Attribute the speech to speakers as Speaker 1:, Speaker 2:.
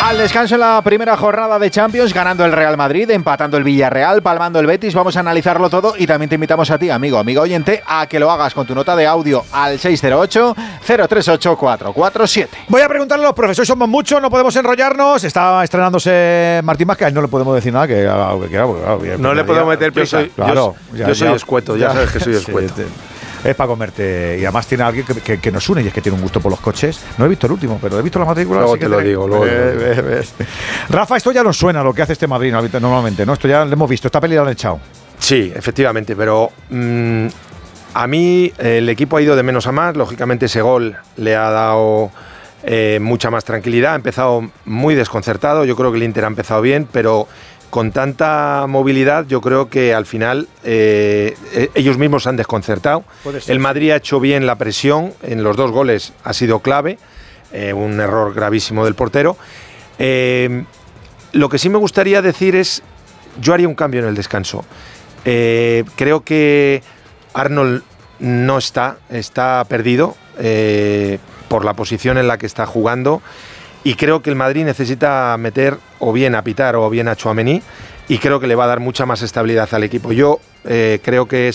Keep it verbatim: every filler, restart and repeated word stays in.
Speaker 1: Al descanso en la primera jornada de Champions, ganando el Real Madrid, empatando el Villarreal, palmando el Betis. Vamos a analizarlo todo y también te invitamos a ti, amigo, amigo oyente, a que lo hagas con tu nota de audio al seis cero ocho, cero tres ocho, cuatro cuatro siete.
Speaker 2: Voy a preguntarle a los profesores, somos muchos, no podemos enrollarnos. Está estrenándose Martín Vázquez, a él no le podemos decir nada, que haga lo que quiera. Porque, claro,
Speaker 3: no le podemos meter prisa. Yo,
Speaker 2: claro,
Speaker 3: yo,
Speaker 2: ya,
Speaker 3: yo soy
Speaker 2: ya,
Speaker 3: escueto, ya, ya sabes que soy escueto.
Speaker 2: Sí, es para comerte. Y además tiene alguien que, que, que nos une y es que tiene un gusto por los coches. No he visto el último, pero he visto la matrícula.
Speaker 3: Luego te lo digo, luego.
Speaker 2: Ves, ves, ves. Rafa, esto ya nos suena lo que hace este Madrid normalmente, ¿no? Esto ya lo hemos visto, esta peli la han echado.
Speaker 3: Sí, efectivamente, pero mmm, a mí el equipo ha ido de menos a más. Lógicamente ese gol le ha dado eh, mucha más tranquilidad. Ha empezado muy desconcertado. Yo creo que el Inter ha empezado bien, pero con tanta movilidad yo creo que al final eh, ellos mismos se han desconcertado. El Madrid ha hecho bien la presión, en los dos goles ha sido clave, eh, un error gravísimo del portero. Eh, lo que sí me gustaría decir es, yo haría un cambio en el descanso. Eh, creo que Arnold no está, está perdido eh, por la posición en la que está jugando. Y creo que el Madrid necesita meter o bien a Pitar o bien a Tchouaméni, y creo que le va a dar mucha más estabilidad al equipo. Yo eh, creo que